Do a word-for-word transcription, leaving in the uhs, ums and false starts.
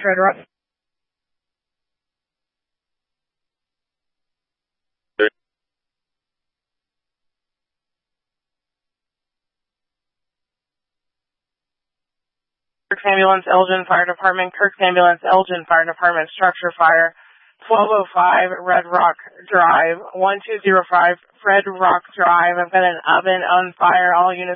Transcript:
Red Rock. Kirk Ambulance, Elgin Fire Department, Kirk Ambulance, Elgin Fire Department, structure fire, twelve oh five Red Rock Drive, one two zero five Red Rock Drive. I've got an oven on fire. All units